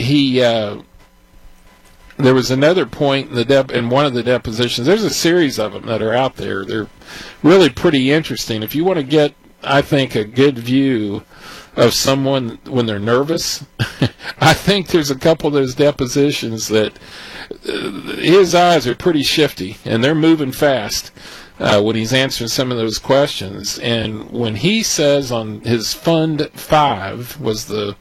there was another point in one of the depositions. There's a series of them that are out there. They're really pretty interesting. If you want to get, I think, a good view of someone when they're nervous, I think there's a couple of those depositions that his eyes are pretty shifty and they're moving fast when he's answering some of those questions. And when he says on his Fund 5 was the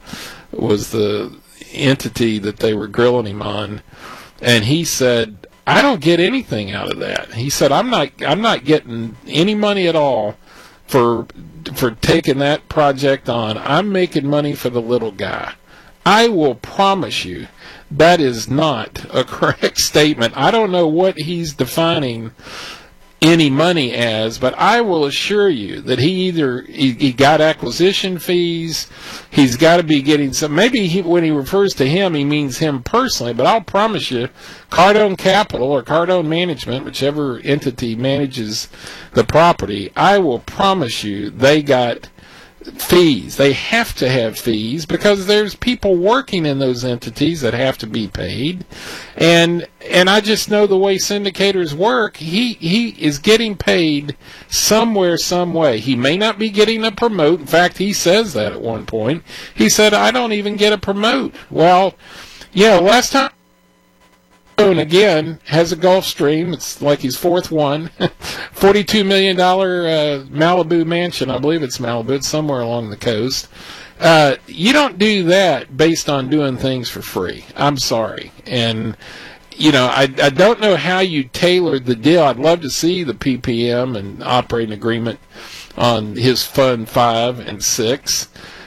entity that they were grilling him on, and he said, I don't get anything out of that. He said, I'm not getting any money at all for taking that project on. I'm making money for the little guy. I will promise you that is not a correct statement. I don't know what he's defining any money as, but I will assure you that he got acquisition fees. He's got to be getting some. Maybe when he refers to him, he means him personally, but I'll promise you, Cardone Capital or Cardone Management, whichever entity manages the property, I will promise you they got fees. They have to have fees because there's people working in those entities that have to be paid. And I just know the way syndicators work, he is getting paid somewhere, some way. He may not be getting a promote. In fact, he says that at one point. He said, I don't even get a promote. Well, yeah, last time, and again, has a Gulfstream. It's like his fourth one. $42 million Malibu mansion. I believe it's Malibu. It's somewhere along the coast. You don't do that based on doing things for free. I'm sorry. And, I don't know how you tailored the deal. I'd love to see the PPM and operating agreement on his Fund 5 and 6.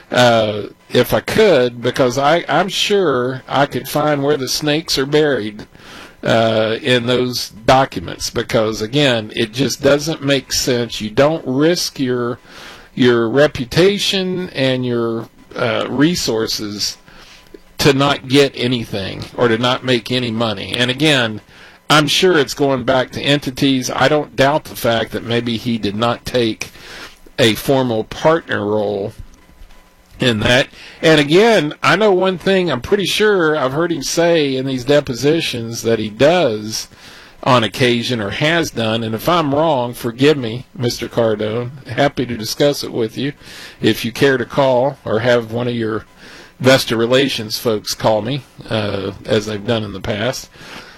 If I could, because I'm sure I could find where the snakes are buried in those documents, because again, it just doesn't make sense. You don't risk your reputation and your resources to not get anything or to not make any money. And again, I'm sure it's going back to entities. I don't doubt the fact that maybe he did not take a formal partner role in that. And again, I know one thing, I'm pretty sure I've heard him say in these depositions that he does on occasion or has done, and if I'm wrong, forgive me, Mr. Cardone. Happy to discuss it with you if you care to call or have one of your investor relations folks call me, as they've done in the past.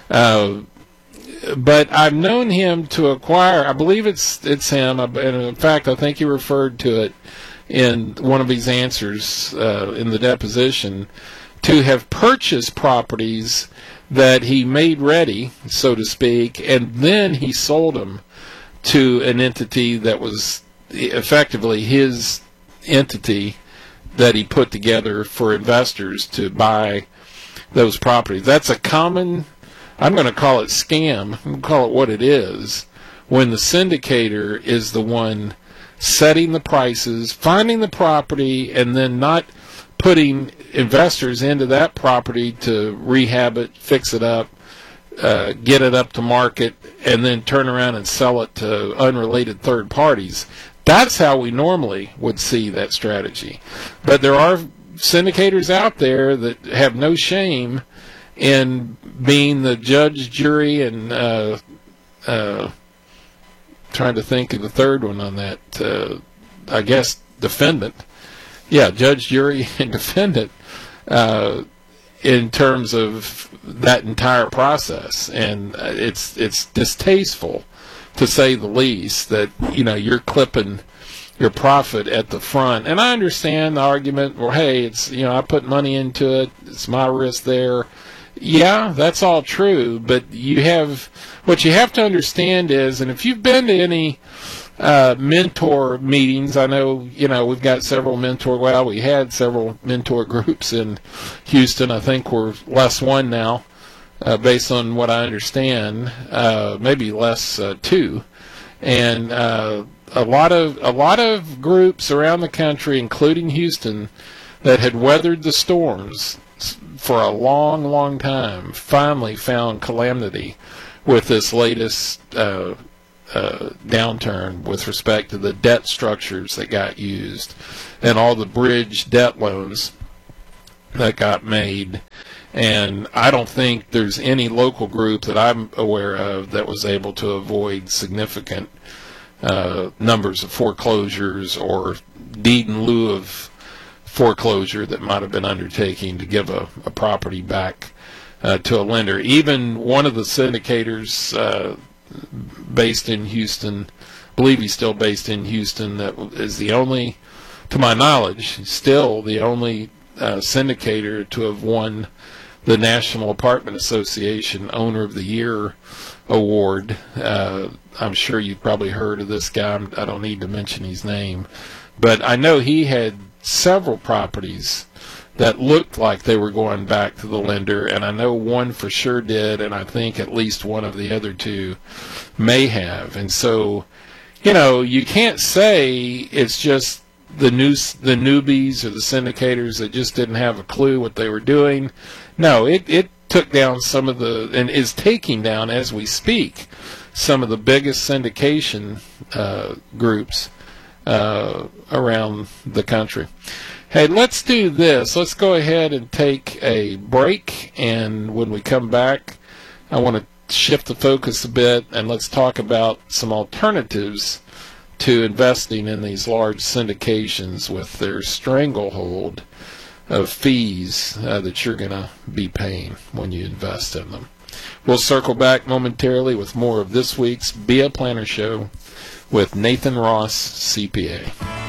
But I've known him to acquire, I believe it's him, and in fact, I think he referred to it in one of his answers in the deposition, to have purchased properties that he made ready, so to speak, and then he sold them to an entity that was effectively his entity that he put together for investors to buy those properties. That's a common, I'm going to call it scam, I'm going to call it what it is, when the syndicator is the one setting the prices, finding the property, and then not putting investors into that property to rehab it, fix it up, get it up to market, and then turn around and sell it to unrelated third parties. That's how we normally would see that strategy. But there are syndicators out there that have no shame in being the judge, jury, and trying to think of the third one on that, I guess defendant. Yeah, judge, jury, and defendant in terms of that entire process. And it's distasteful, to say the least, that, you're clipping your profit at the front. And I understand the argument, well, hey, it's, I put money into it, it's my risk there. Yeah, that's all true, but what you have to understand is, and if you've been to any mentor meetings, I know, we've got we had several mentor groups in Houston. I think we're less one now, based on what I understand, maybe less two. And a lot of groups around the country, including Houston, that had weathered the storms for a long, long time, finally found calamity with this latest downturn with respect to the debt structures that got used and all the bridge debt loans that got made. And I don't think there's any local group that I'm aware of that was able to avoid significant numbers of foreclosures or deed in lieu of foreclosure that might have been undertaking to give a property back to a lender. Even one of the syndicators based in Houston, I believe he's still based in Houston, that is the only, to my knowledge, still the only syndicator to have won the National Apartment Association Owner of the Year award. I'm sure you've probably heard of this guy. I don't need to mention his name, but I know he had several properties that looked like they were going back to the lender, and I know one for sure did, and I think at least one of the other two may have. And so, you can't say it's just the newbies or the syndicators that just didn't have a clue what they were doing. No, it took down some of the, and is taking down as we speak, some of the biggest syndication groups around the country. Hey, let's do this. Let's go ahead and take a break, and when we come back, I want to shift the focus a bit, and let's talk about some alternatives to investing in these large syndications with their stranglehold of fees that you're going to be paying when you invest in them. We'll circle back momentarily with more of this week's Be a Planner Show with Nathan Ross, CPA.